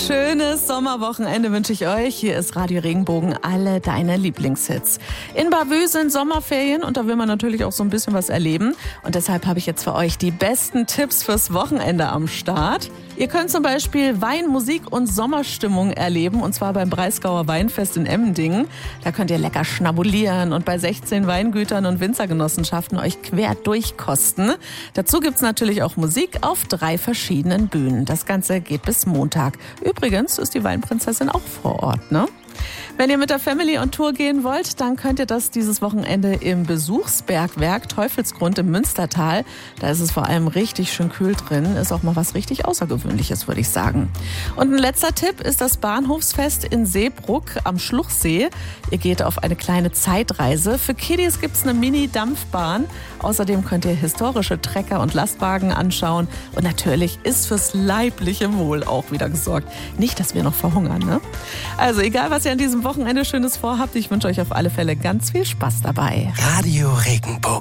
schönes Sommerwochenende wünsche ich euch. Hier ist Radio Regenbogen, alle deine Lieblingshits. In Bavü sind Sommerferien und da will man natürlich auch so ein bisschen was erleben. Und deshalb habe ich jetzt für euch die besten Tipps fürs Wochenende am Start. Ihr könnt zum Beispiel Wein, Musik und Sommerstimmung erleben, und zwar beim Breisgauer Weinfest in Emmendingen. Da könnt ihr lecker schnabulieren und bei 16 Weingütern und Winzergenossenschaften euch quer durchkosten. Dazu gibt's natürlich auch Musik auf 3 verschiedenen Bühnen. Das Ganze geht bis Montag. Übrigens ist die Weinprinzessin auch vor Ort, ne? Wenn ihr mit der Family on Tour gehen wollt, dann könnt ihr das dieses Wochenende im Besuchsbergwerk Teufelsgrund im Münstertal. Da ist es vor allem richtig schön kühl drin. Ist auch mal was richtig Außergewöhnliches, würde ich sagen. Und ein letzter Tipp ist das Bahnhofsfest in Seebruck am Schluchsee. Ihr geht auf eine kleine Zeitreise. Für Kiddies gibt's eine Mini-Dampfbahn. Außerdem könnt ihr historische Trecker und Lastwagen anschauen. Und natürlich ist fürs leibliche Wohl auch wieder gesorgt. Nicht, dass wir noch verhungern, ne? Also egal, was ihr an diesem Wochenende Schönes vorhabt, ich wünsche euch auf alle Fälle ganz viel Spaß dabei. Radio Regenbogen.